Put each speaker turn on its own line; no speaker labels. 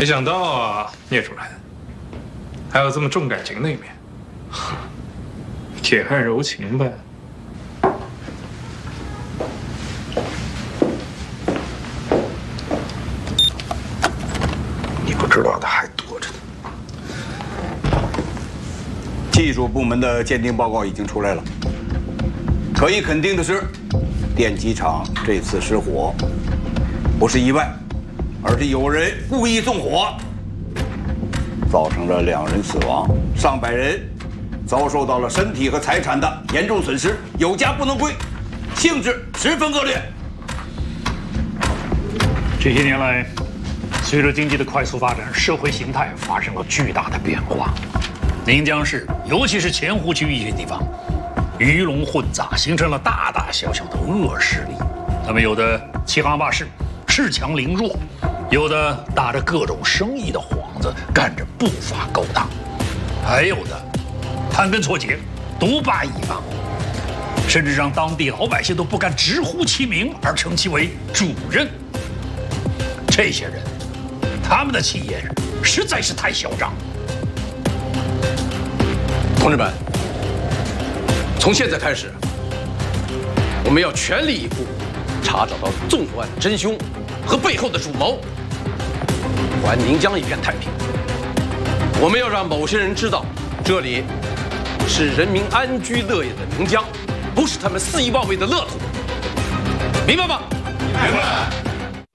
没想到啊，聂主任，还有这么重感情的一面，铁汉柔情呗。
你不知道的还多着呢。技术部门的鉴定报告已经出来了，可以肯定的是，电机厂这次失火不是意外，而是有人故意纵火，造成了2人死亡，上百人遭受到了身体和财产的严重损失，有家不能归，性质十分恶劣。
这些年来，随着经济的快速发展，社会形态发生了巨大的变化。临江市，尤其是前湖区一些地方，鱼龙混杂，形成了大大小小的恶势力。他们有的欺行霸市，恃强凌弱；有的打着各种生意的幌子，干着不法勾当；还有的盘根错节，独霸一方，甚至让当地老百姓都不敢直呼其名，而称其为主任。这些人，他们的气焰实在是太嚣张。
同志们，从现在开始，我们要全力以赴，查找到纵火案的真凶和背后的主谋，还宁江一片太平。我们要让某些人知道，这里是人民安居乐业的宁江，不是他们肆意妄为的乐土。明白吗？明白。